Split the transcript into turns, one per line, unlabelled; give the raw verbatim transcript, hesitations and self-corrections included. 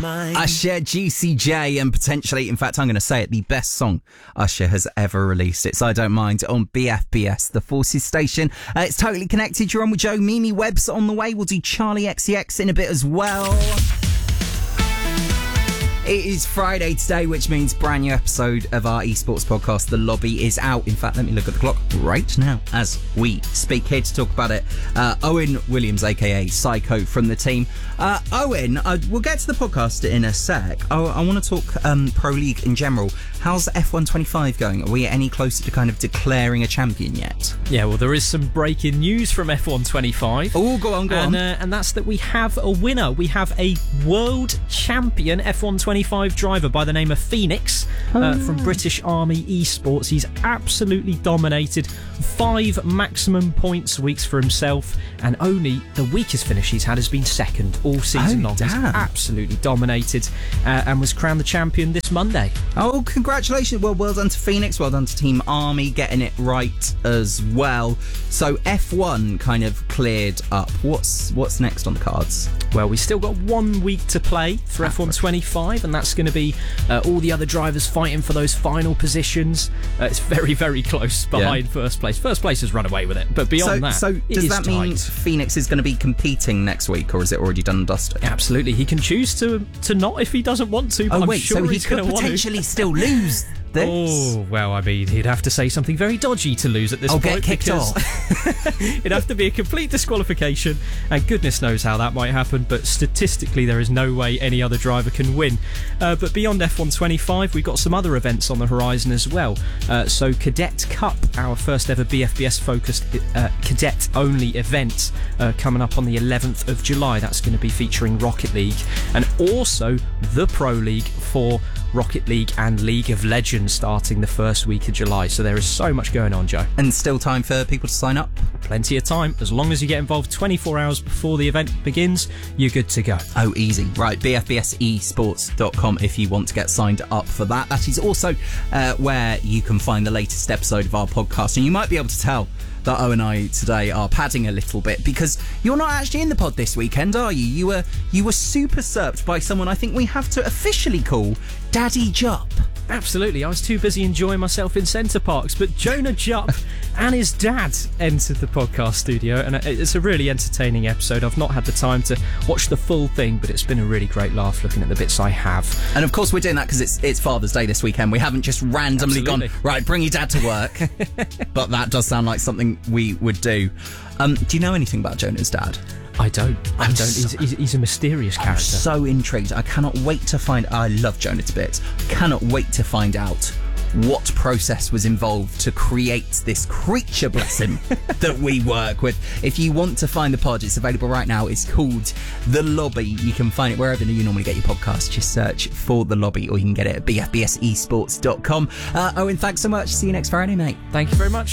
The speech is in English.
mind.
Usher, Juicy J, and potentially, in fact, I'm going to say it, the best song Usher has ever released. It's I Don't Mind on B F B S, the Forces station. Uh, it's Totally Connected. You're on with Joe. Mimi Webb's on the way. We'll do Charlie X C X in a bit as well. It is Friday today, which means brand new episode of our esports podcast, The Lobby, is out. In fact, let me look at the clock right now as we speak. Here to talk about it, uh, Owen Williams, aka Psycho, from the team. Uh, Owen, uh, we'll get to the podcast in a sec. I, I want to talk um, Pro League in general. How's F one twenty-five going? Are we any closer to kind of declaring a champion yet?
Yeah, well, there is some breaking news from F one twenty-five.
Oh, go on, go
and,
on.
Uh, and that's that we have a winner. We have a world champion F one twenty-five driver by the name of Phoenix uh, oh. from British Army Esports. He's absolutely dominated. Five maximum points weeks for himself, and only the weakest finish he's had has been second all season
oh,
long.
Damn.
He's absolutely dominated uh, and was crowned the champion this Monday.
Oh, congratulations. Well, well done to Phoenix. Well done to Team Army getting it right as well. So F one kind of cleared up. What's what's next on the cards?
Well, we still got one week to play for F one twenty-five, and that's going to be uh, all the other drivers fighting for those final positions. Uh, it's very, very close behind yeah. first place. First place has run away with it, but beyond
so,
that,
so
it
does
is
that
tight.
mean Phoenix is going to be competing next week, or is it already done and dusted?
Absolutely, he can choose to to not if he doesn't want to. But
oh
I'm
wait,
sure
so he
he's
could
going to
potentially still lose. This?
Oh, well, I mean, he'd have to say something very dodgy to lose at this
I'll
point.
Get kicked off.
It'd have to be a complete disqualification, and goodness knows how that might happen, but statistically there is no way any other driver can win. Uh, but beyond F one twenty-five, we've got some other events on the horizon as well. Uh, so Cadet Cup, our first ever B F B S-focused uh, cadet-only event, uh, coming up on the eleventh of July. That's going to be featuring Rocket League, and also the Pro League for Rocket League and League of Legends starting the first week of July. So there is so much going on, Joe.
And still time for people to sign up?
Plenty of time. As long as you get involved twenty-four hours before the event begins, you're good to go.
Oh, easy. Right, b f b s esports dot com if you want to get signed up for that. That is also uh, where you can find the latest episode of our podcast. And you might be able to tell that O and I today are padding a little bit because you're not actually in the pod this weekend, are you? You were you were super usurped by someone I think we have to officially call Daddy Jupp.
Absolutely, I was too busy enjoying myself in Centre Parks, but Jonah Jupp and his dad entered the podcast studio, and it's a really entertaining episode. I've not had the time to watch the full thing, but it's been a really great laugh looking at the bits I have.
And of course we're doing that because it's it's Father's Day this weekend. We haven't just randomly
Absolutely.
gone, right, bring your dad to work. But that does sound like something we would do. Um, do you know anything about Jonah's dad?
I don't. I
I'm
don't.
so-
He's, he's, he's a mysterious character.
I'm so intrigued. I cannot wait to find... I love Jonah to bits. Cannot wait to find out what process was involved to create this creature, bless him, that we work with. If you want to find the pod, it's available right now. It's called The Lobby. You can find it wherever you normally get your podcast. Just search for The Lobby, or you can get it at b f b s esports dot com. Uh, Owen, thanks so much. See you next Friday, mate.
Thank you very much.